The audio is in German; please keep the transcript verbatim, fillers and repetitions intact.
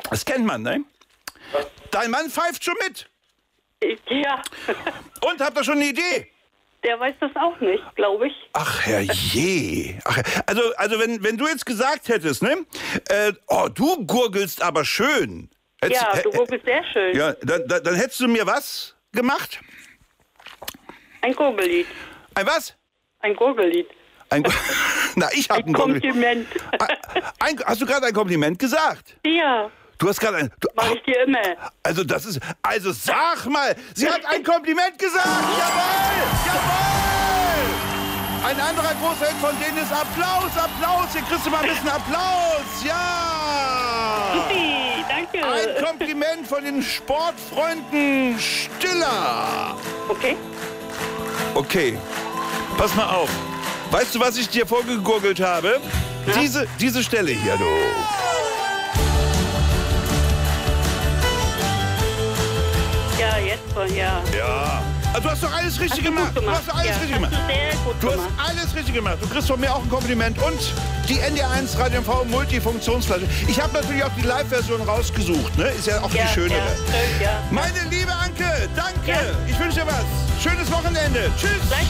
Das kennt man, ne? Dein Mann pfeift schon mit. Ja. Und, habt ihr schon eine Idee? Der weiß das auch nicht, glaube ich. Ach, herrje. Ach, also, also wenn, wenn du jetzt gesagt hättest, ne? Äh, oh, du gurgelst aber schön. Hättest, Ja, du gurgelst sehr schön. Ja, dann, dann, dann hättest du mir was gemacht? Ein Gurgellied. Ein was? Ein Gurgellied. Ein, na, ich habe ein, Ein Kompliment. Ein, ein, hast du gerade ein Kompliment gesagt? Ja, Du hast gerade ein... Du, mach ich dir immer. also das ist... Also sag mal, sie hat ein Kompliment gesagt! Jawohl! Jawohl! Ein anderer großer Hit von denen ist Applaus, Applaus! Hier kriegst du mal ein bisschen Applaus! Ja! Supi, danke. Ein Kompliment von den Sportfreunden Stiller! Okay. Okay, pass mal auf. Weißt du, was ich dir vorgegurgelt habe? Ja. Diese, diese Stelle hier, du. Ja, jetzt schon, ja. Ja. Also du hast doch alles richtig Hast du gemacht. gut Du hast doch alles ja, richtig hast gemacht. du sehr gut Du gemacht. hast alles richtig gemacht. Du kriegst von mir auch ein Kompliment. Und die N D eins Radio M V Multifunktionsflasche. Ich habe natürlich auch die Live-Version rausgesucht. Ne? Ist ja auch ja, die schönere. Ja, schön, ja. Meine liebe Anke, danke. Ja. Ich wünsche dir was. Schönes Wochenende. Tschüss.